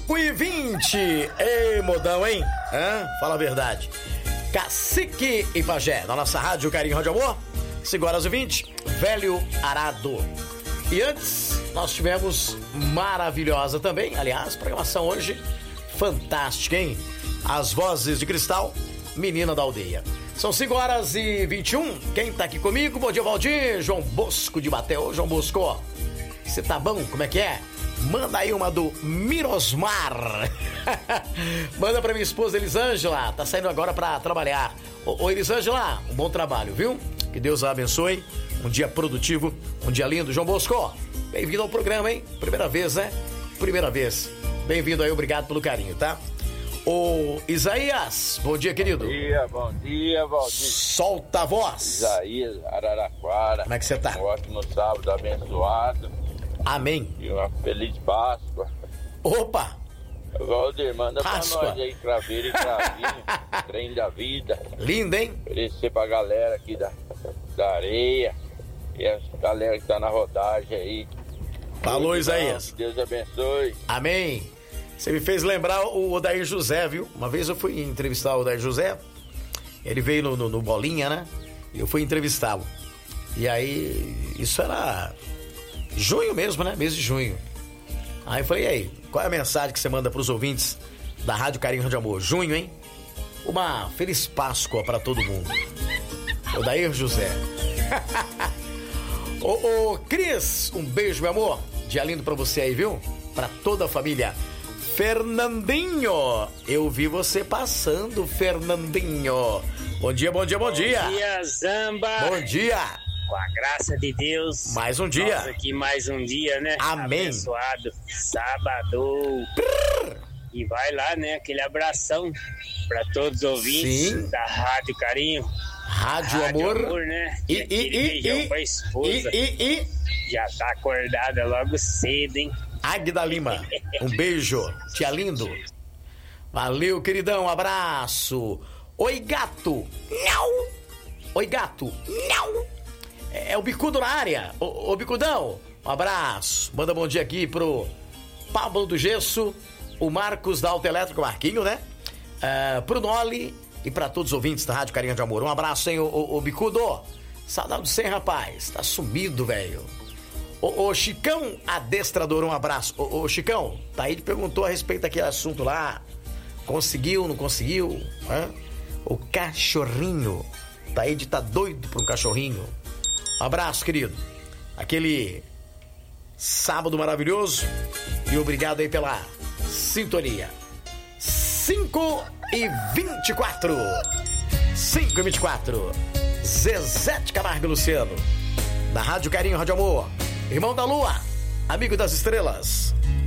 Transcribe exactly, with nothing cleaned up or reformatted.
cinco e vinte. Ei, modão, hein? Hã? Fala a verdade. Cacique e Pajé, na nossa rádio Carinho Rádio Amor. cinco horas e vinte, Velho Arado. E antes, nós tivemos maravilhosa também. Aliás, programação hoje fantástica, hein? As Vozes de Cristal, Menina da Aldeia. São cinco horas e vinte e um. Quem tá aqui comigo? Bom dia, Valdir. João Bosco de Batel. Ô, João Bosco, você tá bom? Como é que é? Manda aí uma do Mirosmar. Manda pra minha esposa Elisângela. Tá saindo agora pra trabalhar. Ô, ô Elisângela, um bom trabalho, viu? Que Deus a abençoe. Um dia produtivo, um dia lindo. João Bosco, bem-vindo ao programa, hein? Primeira vez, né? Primeira vez. Bem-vindo aí, obrigado pelo carinho, tá? Ô Isaías, bom dia, querido. Bom dia, bom dia, Valdir. Solta a voz. Isaías, Araraquara. Como é que você tá? Um ótimo sábado abençoado. Amém. E uma feliz Páscoa. Opa! Valdir, manda Páscoa. pra nós aí, craveiro e cravinho, trem da vida. Lindo, hein? Oferecer pra galera aqui da, da areia e a galera que tá na rodagem aí. Falou, Tudo Isaías. bom, Deus abençoe. Amém. Você me fez lembrar o Odair José, viu? Uma vez eu fui entrevistar o Odair José. Ele veio no, no, no Bolinha, né? E eu fui entrevistá-lo. E aí, isso era junho mesmo, né? Mês de junho. Aí eu falei, e aí, qual é a mensagem que você manda pros ouvintes da Rádio Carinho Rádio Amor? Junho, hein? Uma feliz Páscoa pra todo mundo. Odair José. Ô, ô, Cris, um beijo, meu amor. Dia lindo pra você aí, viu? Pra toda a família. Fernandinho, eu vi você passando, Fernandinho. Bom dia, bom dia, bom, bom dia. Bom dia, Zamba. Bom dia. Com a graça de Deus. Mais um dia. Nós aqui mais um dia, né? Amém. Abençoado. Sábado. Prrr. E vai lá, né? Aquele abração pra todos os ouvintes. Sim. Da Rádio Carinho. Rádio, Rádio Amor. Amor, né? E, E, e, e, beijão e, pra esposa. e, e, e. Já tá acordada logo cedo, hein? Águida Lima, um beijo, tia lindo. Valeu, queridão, um abraço. Oi, gato. Não. Oi, gato. Não. É, é o Bicudo na área. Ô, ô, Bicudão, um abraço. Manda bom dia aqui pro Pablo do Gesso, o Marcos da Autoelétrica, o Marquinho, né? Uh, pro Noli e pra todos os ouvintes da Rádio Carinho de Amor. Um abraço, hein, ô, ô, ô Bicudo. Saudade do cem, rapaz. Tá sumido, velho. Ô, ô, Chicão adestrador, um abraço. Ô, ô, Chicão, Taíde perguntou a respeito daquele assunto lá. Conseguiu, não conseguiu? Hã? O cachorrinho. Taíde tá doido por um cachorrinho. Um abraço, querido. Aquele sábado maravilhoso. E obrigado aí pela sintonia. cinco e vinte e quatro. cinco e vinte e quatro. Zezé de Camargo e Luciano. Da Rádio Carinho, Rádio Amor. Irmão da Lua, amigo das estrelas.